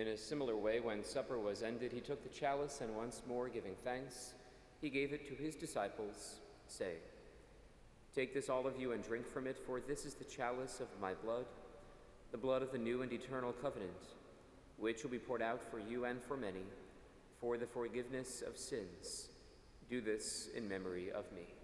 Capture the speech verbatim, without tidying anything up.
In a similar way, when supper was ended, he took the chalice, and once more giving thanks, he gave it to his disciples, saying, "Take this, all of you, and drink from it, for this is the chalice of my blood, the blood of the new and eternal covenant, which will be poured out for you and for many, for the forgiveness of sins. Do this in memory of me."